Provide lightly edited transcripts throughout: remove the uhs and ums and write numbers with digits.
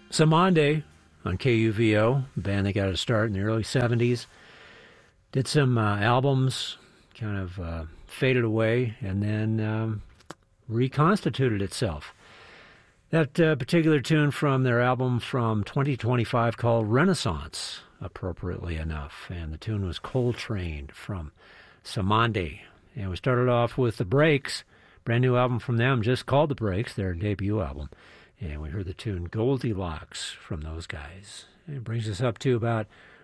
Samande on KUVO, a band that got a start in the early 70s. Did some albums, kind of faded away, and then reconstituted itself. That particular tune from their album from 2025 called Renaissance, appropriately enough. And the tune was Coltrane from Samande. And we started off with The Breaks, brand new album from them, just called The Breaks, their debut album. And we heard the tune Goldilocks from those guys. And it brings us up to about,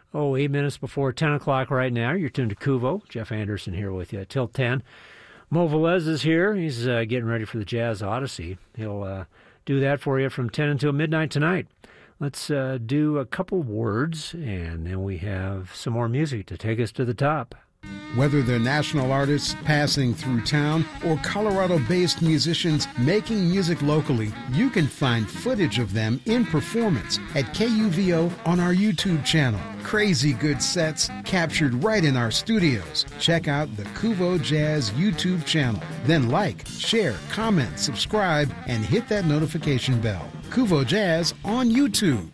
8 minutes before 10 o'clock right now. You're tuned to Kuvo. Jeff Anderson here with you till 10. Mo Velez is here. He's getting ready for the Jazz Odyssey. He'll do that for you from 10 until midnight tonight. Let's do a couple words, and then we have some more music to take us to the top. Whether they're national artists passing through town or Colorado-based musicians making music locally, you can find footage of them in performance at KUVO on our YouTube channel. Crazy good sets captured right in our studios. Check out the Kuvo Jazz YouTube channel. Then like, share, comment, subscribe, and hit that notification bell. Kuvo Jazz on YouTube.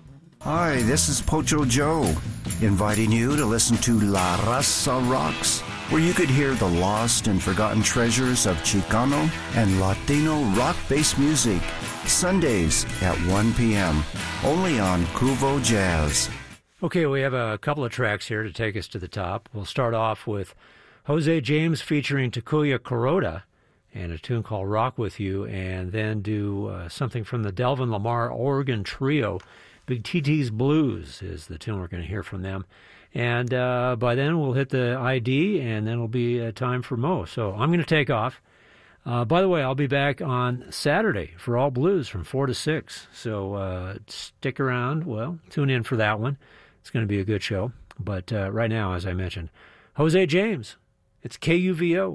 Hi, this is Pocho Joe, inviting you to listen to La Raza Rocks, where you could hear the lost and forgotten treasures of Chicano and Latino rock-based music, Sundays at 1 p.m., only on Kuvo Jazz. Okay, we have a couple of tracks here to take us to the top. We'll start off with Jose James featuring Takuya Kuroda and a tune called Rock With You, and then do something from the Delvin Lamar Organ Trio. Big TT's Blues is the tune we're going to hear from them. And by then we'll hit the ID, and then it'll be time for Mo. So I'm going to take off. By the way, I'll be back on Saturday for All Blues from 4 to 6. So stick around. Well, tune in for that one. It's going to be a good show. But right now, as I mentioned, Jose James. It's KUVO.